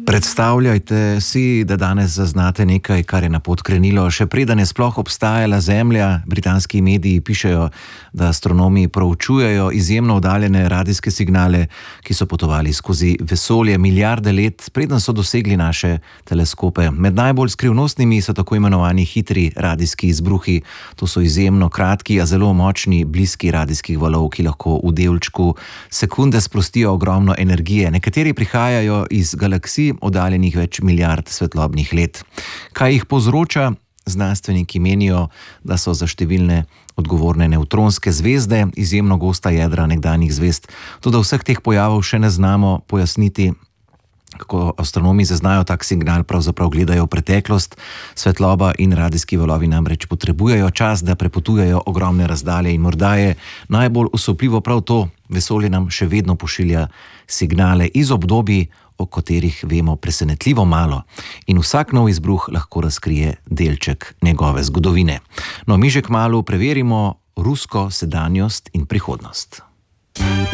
Predstavljajte si, da danes zaznate nekaj, kar je na pot krenilo. Še preden je sploh obstajala Zemlja, britanski mediji pišejo, da astronomi proučujejo izjemno oddaljene radijske signale, ki so potovali skozi vesolje milijarde let, preden so dosegli naše teleskope. Med najbolj skrivnostnimi so tako imenovani hitri radijski izbruhi. To so izjemno kratki, a zelo močni bliski radijskih valov, ki lahko v delčku sekunde sprostijo ogromno energije. Nekateri prihajajo iz galaksij, oddaljenih več milijard svetlobnih let. Kaj jih povzroča? Znanstveniki menijo, da so za številne odgovorne nevtronske zvezde, izjemno gosta jedra nekdanjih zvezd. Toda vseh teh pojavov še ne znamo pojasniti. Kako astronomi zaznajo tak signal, pravzaprav gledajo v preteklost. Svetloba in radijski valovi namreč potrebujejo čas, da prepotujejo ogromne razdalje, in morda je najbolj osupljivo prav to: vesolje nam še vedno pošilja signale iz obdobij, o katerih vemo presenetljivo malo, in vsak nov izbruh lahko razkrije delček njegove zgodovine. No, mi že kmalu preverimo rusko sedanjost in prihodnost.